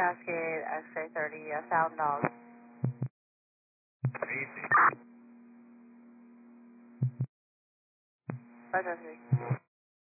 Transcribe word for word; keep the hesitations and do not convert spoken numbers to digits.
Cascade, X-ray thirty, uh, found dog. Easy. five oh three.